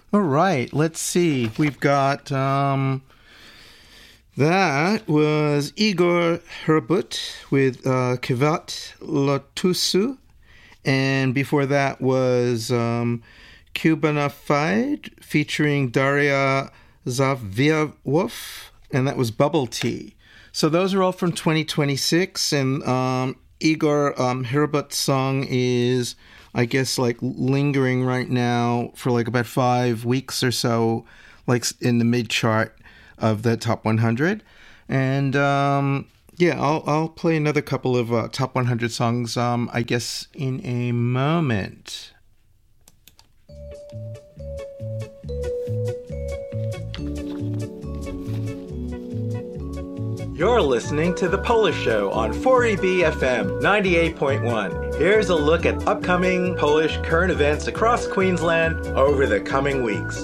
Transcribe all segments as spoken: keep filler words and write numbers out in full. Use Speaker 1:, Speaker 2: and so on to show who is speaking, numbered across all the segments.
Speaker 1: All right, let's see. We've got, um, that was Igor Herbut with uh, Kivat Lotusu. And before that was um, Cubanified featuring Daria Zaviawov, and that was Bubble Tea. So those are all from twenty twenty-six, and um, Igor um, Herbut's song is, I guess, like lingering right now for like about five weeks or so, like in the mid-chart of the top one hundred. And um, yeah, I'll I'll play another couple of uh, top one hundred songs, um, I guess, in a moment.
Speaker 2: You're listening to The Polish Show on four E B F M ninety-eight point one. Here's a look at upcoming Polish current events across Queensland over the coming weeks.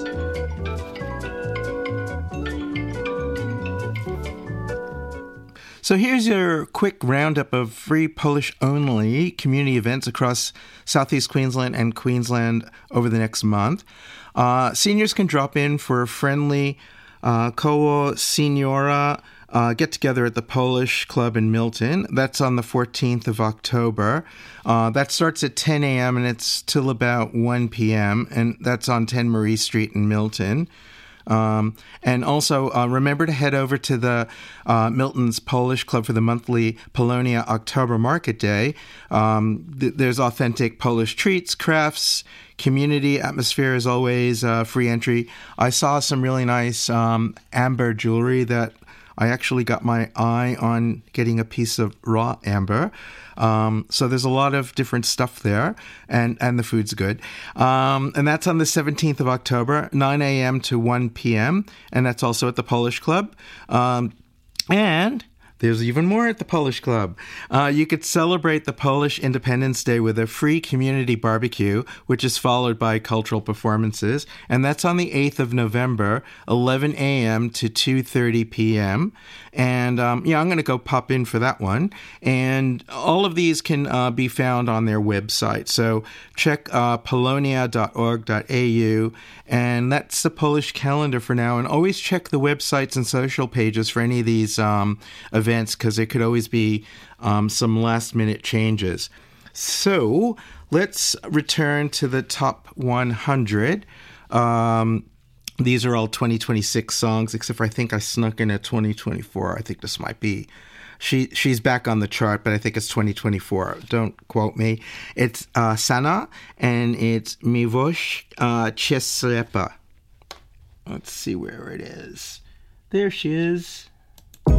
Speaker 1: So here's your quick roundup of free Polish-only community events across Southeast Queensland and Queensland over the next month. Uh, seniors can drop in for a friendly uh, Koło Seniora uh, get-together at the Polish Club in Milton. That's on the fourteenth of October. Uh, that starts at ten a.m. and it's till about one p.m. And that's on ten Marie Street in Milton. Um, and also uh, remember to head over to the uh, Milton's Polish Club for the monthly Polonia October Market Day. Um, th- there's authentic Polish treats, crafts, community atmosphere as always, uh, free entry. I saw some really nice um, amber jewelry that I actually got my eye on getting a piece of raw amber. Um, so there's a lot of different stuff there, and, and the food's good. Um, and that's on the seventeenth of October, nine a.m. to one p.m., and that's also at the Polish Club. Um, and there's even more at the Polish Club. Uh, you could celebrate the Polish Independence Day with a free community barbecue, which is followed by cultural performances. And that's on the eighth of November, eleven a.m. to two thirty p.m. And um, yeah, I'm going to go pop in for that one. And all of these can uh, be found on their website. So check uh, polonia dot org dot a u. And that's the Polish calendar for now. And always check the websites and social pages for any of these um, events, because there could always be um, some last-minute changes. So let's return to the top one hundred. Um, these are all twenty twenty-six songs, except for I think I snuck in a twenty twenty-four. I think this might be... She She's back on the chart, but I think it's twenty twenty-four. Don't quote me. It's uh, Sana, and it's Miłość uh, Cię Ślepa. Let's see where it is. There she is.